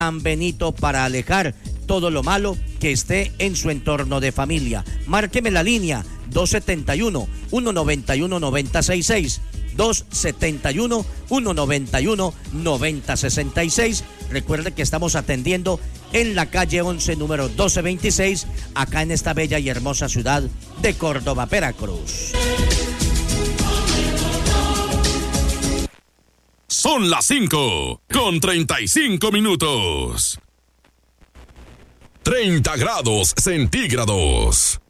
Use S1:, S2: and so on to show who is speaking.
S1: San Benito para alejar todo lo malo que esté en su entorno de familia. Márqueme la línea 271-191-9066, 271-191-9066. Recuerde que estamos atendiendo en la calle 11, número 1226, acá en esta bella y hermosa ciudad de Córdoba, Veracruz.
S2: Son las 5:35. 30 grados centígrados.